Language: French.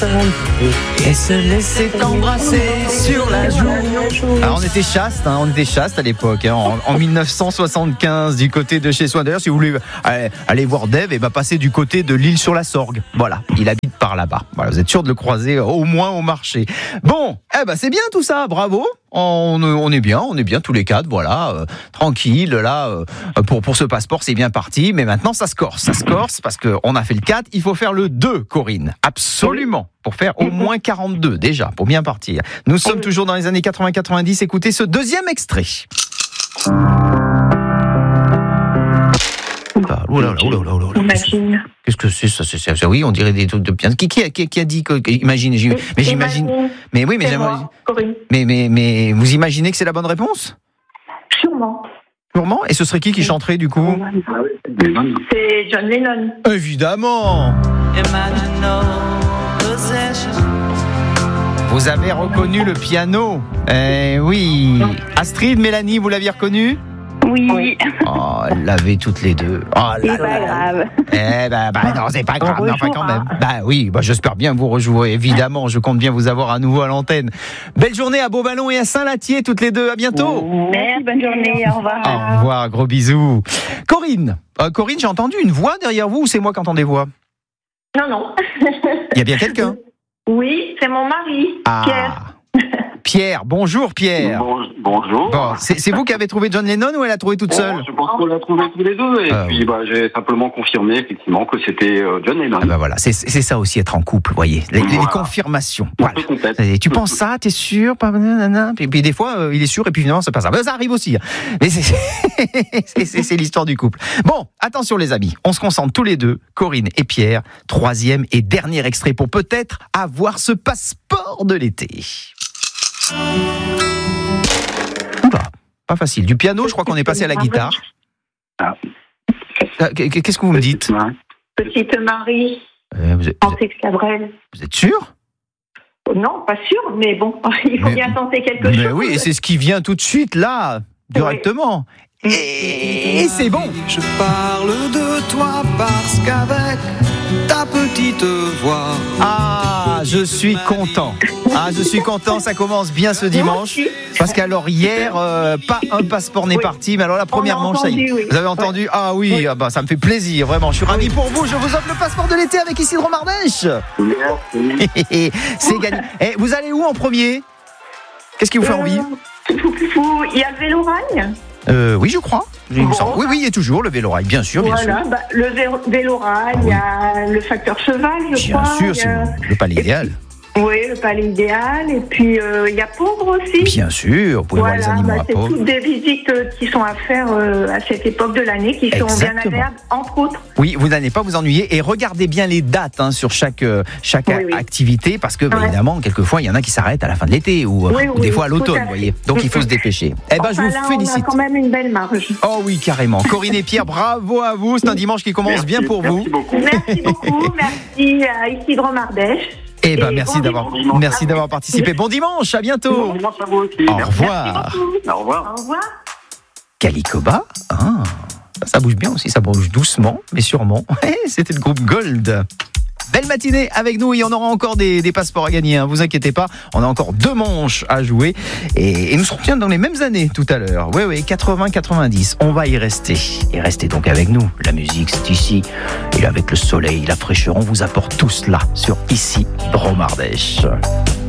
et se laisser embrasser sur la joue. Alors on était chaste à l'époque, en 1975 du côté de chez soi. D'ailleurs, si vous voulez aller voir Dave, et passez du côté de l'île sur la Sorgue. Voilà, il habite par là-bas. Voilà, vous êtes sûr de le croiser au moins au marché. Bon, c'est bien tout ça, bravo. On est bien tous les quatre, voilà, tranquille là. Pour ce passeport, c'est bien parti. Mais maintenant, ça se corse parce qu'on a fait le 4. Il faut faire le 2, Corinne. Absolument. Pour faire au moins 42 déjà, pour bien partir. Nous sommes toujours dans les années 80-90. Écoutez ce deuxième extrait. Oula. Qu'est-ce que c'est ça? Oui, on dirait des trucs de piano. Qui a dit que imagine? Mais j'imagine. Mais oui, mais j'aimerais. Mais vous imaginez que c'est la bonne réponse? Sûrement. Et ce serait qui chanterait du coup? C'est John Lennon. Évidemment. Vous avez reconnu le piano? Oui. Astrid, Mélanie, vous l'aviez reconnu? Oui. Oh, elle l'avait toutes les deux. Oh, c'est pas grave. Non, c'est pas grave, mais enfin quand même. Oui, j'espère bien vous rejouer, évidemment. Je compte bien vous avoir à nouveau à l'antenne. Belle journée à Beauvallon et à Saint-Latier, toutes les deux. À bientôt. Merci, bonne journée. Au revoir. Au revoir, gros bisous. Corinne, j'ai entendu une voix derrière vous ou c'est moi qui entends des voix? Non. Il y a bien quelqu'un? Oui, c'est mon mari, Pierre. Pierre, bonjour Pierre. Bonjour. Bon, c'est vous qui avez trouvé John Lennon ou elle a trouvé toute seule? Je pense qu'on l'a trouvé tous les deux et puis j'ai simplement confirmé effectivement que c'était John Lennon. Voilà, c'est ça aussi être en couple, vous voyez, les confirmations. Voilà. Tu penses ça, t'es sûr? Puis des fois il est sûr et puis finalement c'est pas ça. Ça arrive aussi. Mais c'est l'histoire du couple. Bon, attention les amis, on se concentre tous les deux, Corinne et Pierre. Troisième et dernier extrait pour peut-être avoir ce passeport de l'été. Pas facile. Du piano, je crois qu'on est passé à la guitare. Qu'est-ce que vous me dites? Petite Marie. Francis Cabrel. Vous êtes sûr? Non, pas sûr, mais bon, il faut bien tenter quelque chose. Mais oui, et c'est ce qui vient tout de suite là, directement. Et c'est bon. Je parle de toi parce qu'avec ta petite voix. Je suis content. Ça commence bien ce dimanche. Parce qu'alors hier, pas un passeport n'est parti, mais alors la première manche, ça y est. Oui. Vous avez entendu? Oui. Ça me fait plaisir, vraiment. Je suis ravi pour vous. Je vous offre le passeport de l'été avec Isidro Mardèche. C'est gagné. Vous allez où en premier? Qu'est-ce qui vous fait envie? Il y a le Vélorail. Oui, je crois. Oui, il y a toujours le Vélorail, bien sûr. Le Vélorail, il y a le facteur cheval, je crois. Bien sûr, c'est le palais idéal. Oui, le palais idéal. Et puis, il y a Pauvre aussi. Bien sûr, vous pouvez voir les animaux à Pauvre. C'est toutes des visites qui sont à faire à cette époque de l'année, qui sont bien agréables, entre autres. Oui, vous n'allez pas vous ennuyer. Et regardez bien les dates sur chaque activité, parce que, évidemment, quelquefois, il y en a qui s'arrêtent à la fin de l'été ou des fois à l'automne, vous voyez. Donc, il faut se dépêcher. Je vous félicite. On a quand même une belle marge. Oh oui, carrément. Corinne et Pierre, bravo à vous. C'est un dimanche qui commence bien pour vous. Merci beaucoup. Merci à Isidro Mardèche. Merci d'avoir participé. Bon dimanche, à bientôt. Bon dimanche à vous aussi. Au revoir. Au revoir. Calicoba, ça bouge bien aussi, ça bouge doucement, mais sûrement. C'était le groupe Gold. Belle matinée avec nous, il y en aura encore des passeports à gagner, vous inquiétez pas, on a encore 2 manches à jouer et nous serons bien dans les mêmes années tout à l'heure. Oui, 80-90, on va y rester. Et restez donc avec nous, la musique c'est ici, et avec le soleil, la fraîcheur, on vous apporte tout cela sur Ici Dromardèche.